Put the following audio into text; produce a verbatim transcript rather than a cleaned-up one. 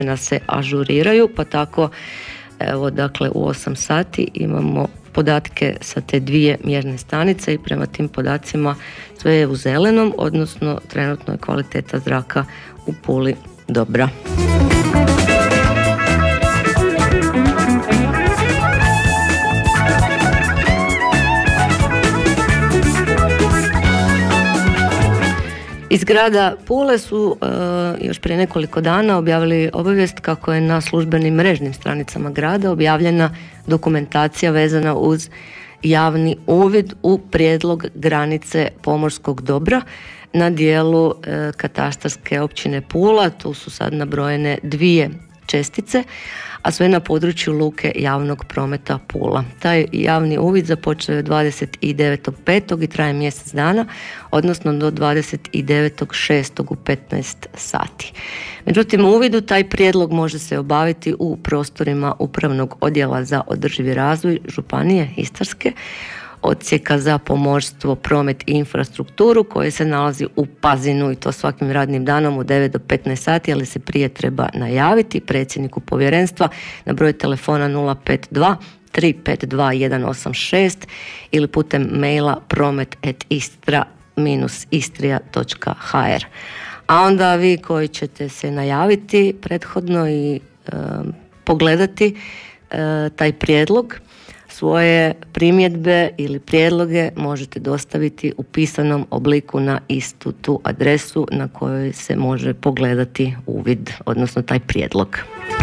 se ažuriraju, pa tako evo dakle u osam sati imamo podatke sa te dvije mjerne stanice i prema tim podacima sve je u zelenom, odnosno trenutno je kvaliteta zraka u Puli dobra. Iz grada Pule su e, još prije nekoliko dana objavili obavijest kako je na službenim mrežnim stranicama grada objavljena dokumentacija vezana uz javni uvid u prijedlog granice pomorskog dobra na dijelu e, katastarske općine Pula. Tu su sad nabrojene dvije čestice, a sve na području luke javnog prometa Pula. Taj javni uvid započeo je dvadeset devetog petog i traje mjesec dana, odnosno do dvadeset devetog šestog u petnaest sati. Međutim, u uvidu taj prijedlog može se obaviti u prostorima Upravnog odjela za održivi razvoj Županije Istarske, odsjeka za pomorstvo, promet i infrastrukturu koji se nalazi u Pazinu, i to svakim radnim danom od devet do petnaest sati, ali se prije treba najaviti predsjedniku povjerenstva na broj telefona nula pet dva tri pet dva jedan osam šest ili putem maila promet at istra dash istria dot h r. A onda vi koji ćete se najaviti prethodno i e, pogledati e, taj prijedlog, svoje primjedbe ili prijedloge možete dostaviti u pisanom obliku na istu tu adresu na kojoj se može pogledati uvid, odnosno taj prijedlog.